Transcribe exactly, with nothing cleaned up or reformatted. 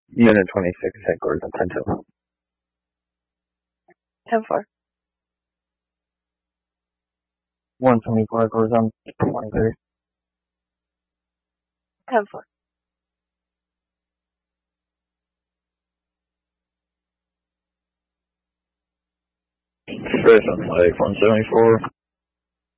Unit twenty-six, headquarters on ten two. ten four. one twenty-four, headquarters on twenty-three. ten four. Fish on Lake one seventy-four.